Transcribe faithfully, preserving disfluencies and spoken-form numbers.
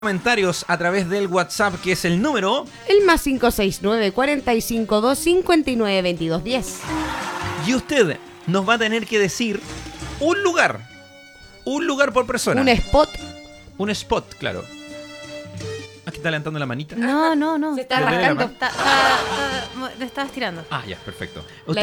Comentarios a través del WhatsApp, que es el número... El más cinco seis nueve, cuatro cinco dos, cinco nueve, veintidós diez. Y usted nos va a tener que decir un lugar. Un lugar por persona. Un spot. Un spot, claro. Aquí está levantando la manita. No, no, no. Se está ¿Le duele la rascando. mano? Está, está, está, te estaba estirando. Ah, ya, perfecto.